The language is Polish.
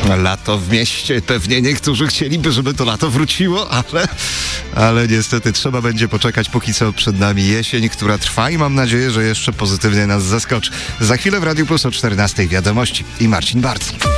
Lato w mieście. Pewnie niektórzy chcieliby, żeby to lato wróciło, ale niestety trzeba będzie poczekać. Póki co przed nami jesień, która trwa i mam nadzieję, że jeszcze pozytywnie nas zaskoczy. Za chwilę w Radiu Plus o 14:00 wiadomości i Marcin Bartnik.